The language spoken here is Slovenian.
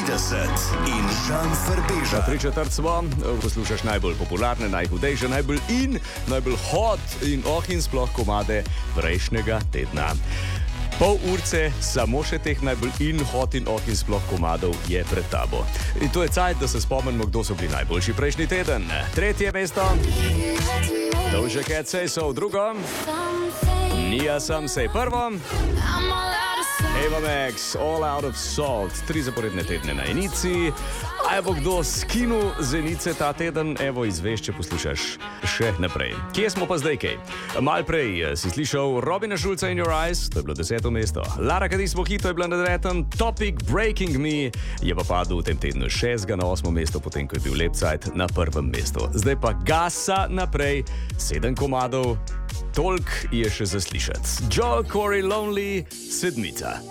in Žan Ferbeža. 3/4 smo, poslušaš najbolj popularne, najhudejše, najbolj hot in sploh komade prejšnjega tedna. Pol urce samo še teh najbolj hot in sploh komadov je pred tabo. In to je cajt, da se spomnimo, kdo so bili najboljši prejšnji teden. 3. mesto, Doja Cat Say So, 2. Nia Sam Say, 1. Ava Max, All Out of Salt, 3 zaporedne tedne na enici. A je bo kdo skinul zenice ta teden? Evo, izveš, če poslušaš še naprej. Kje smo pa zdaj kaj? Mal prej si slišal Robina Schulza In Your Eyes, to je bilo 10. mesto. Lara Kadis Mojito je bila na 9. Topic Breaking Me je pa padel v tem tednu 6. na 8. mesto, potem ko je bil Lep Cajt na 1. mestu. Zdaj pa gasa naprej, 7 komadov. Tolk je še zaslišati. Joel Corey Lonely, 7.